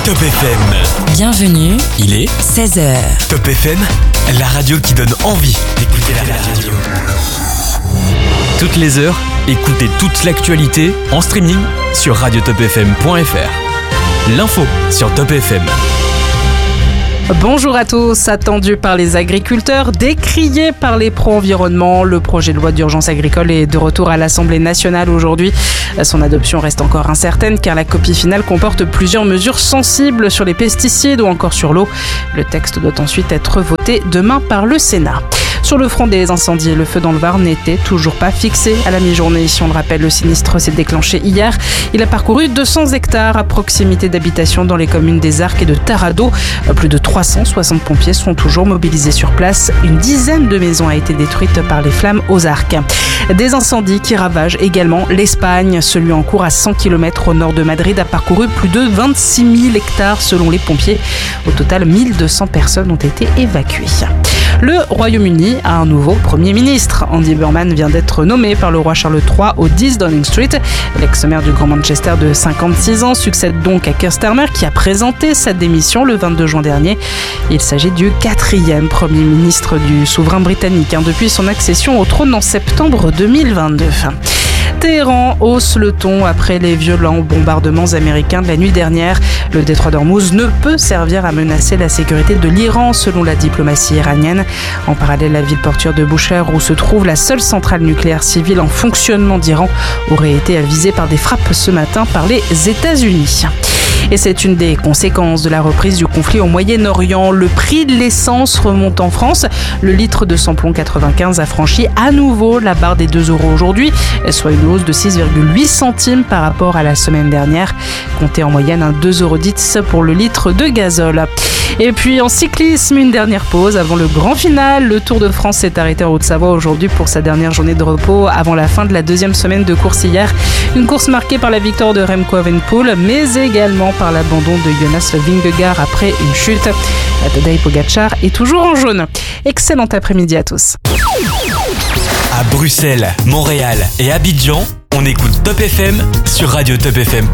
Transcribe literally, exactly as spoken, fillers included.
Top F M. Bienvenue, Il est seize heures. Top F M, la radio qui donne envie d'écouter la radio. Toutes les heures, écoutez toute l'actualité en streaming sur radio top f m point f r. L'info sur Top F M. Bonjour à tous. Attendu par les agriculteurs, décrié par les pro-environnement, le projet de loi d'urgence agricole est de retour à l'Assemblée nationale aujourd'hui. Son adoption reste encore incertaine car la copie finale comporte plusieurs mesures sensibles sur les pesticides ou encore sur l'eau. Le texte doit ensuite être voté demain par le Sénat. Sur le front des incendies, le feu dans le Var n'était toujours pas fixé à la mi-journée. Si on le rappelle, le sinistre s'est déclenché hier. Il a parcouru deux cents hectares à proximité d'habitations dans les communes des Arcs et de Tarado. Plus de trois cent soixante pompiers sont toujours mobilisés sur place. Une dizaine de maisons a été détruite par les flammes aux Arcs. Des incendies qui ravagent également l'Espagne. Celui en cours à cent kilomètres au nord de Madrid a parcouru plus de vingt-six mille hectares selon les pompiers. Au total, mille deux cents personnes ont été évacuées. Le Royaume-Uni a un nouveau Premier ministre. Andy Burnham vient d'être nommé par le roi Charles trois au dix Downing Street. L'ex-maire du Grand Manchester de cinquante-six ans succède donc à Keir Starmer qui a présenté sa démission le vingt-deux juin dernier. Il s'agit du quatrième Premier ministre du souverain britannique hein, depuis son accession au trône en septembre deux mille vingt-deux. Téhéran hausse le ton après les violents bombardements américains de la nuit dernière. Le détroit d'Ormuz ne peut servir à menacer la sécurité de l'Iran selon la diplomatie iranienne. En parallèle, la ville portuaire de Bushehr, où se trouve la seule centrale nucléaire civile en fonctionnement d'Iran, aurait été avisée par des frappes ce matin par les États-Unis. Et c'est une des conséquences de la reprise du conflit au Moyen-Orient. Le prix de l'essence remonte en France. Le litre de samplon quatre-vingt-quinze a franchi à nouveau la barre des deux euros aujourd'hui, soit une hausse de six virgule huit centimes par rapport à la semaine dernière. Comptez en moyenne un deux euros dix pour le litre de gazole. Et puis en cyclisme, une dernière pause avant le grand final. Le Tour de France s'est arrêté en Haute-Savoie aujourd'hui pour sa dernière journée de repos avant la fin de la deuxième semaine de course hier. Une course marquée par la victoire de Remco Evenepoel, mais également par l'abandon de Jonas Vingegaard après une chute. Tadej Pogačar est toujours en jaune. Excellent après-midi à tous. À Bruxelles, Montréal et Abidjan, on écoute Top F M sur radio top f m.